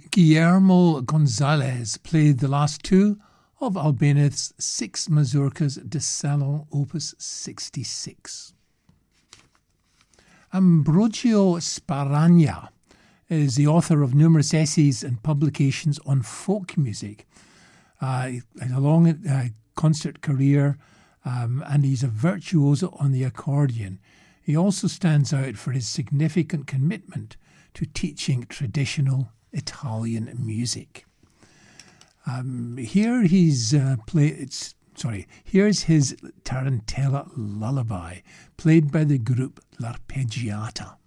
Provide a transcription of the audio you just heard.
Guillermo Gonzalez played the last two of Albéniz's 6 mazurkas de Salon Opus 66. Ambrogio Sparagna is the author of numerous essays and publications on folk music. He has a long concert career, and he's a virtuoso on the accordion. He also stands out for his significant commitment to teaching traditional Italian music. Here's his Tarantella Lullaby, played by the group L'Arpeggiata.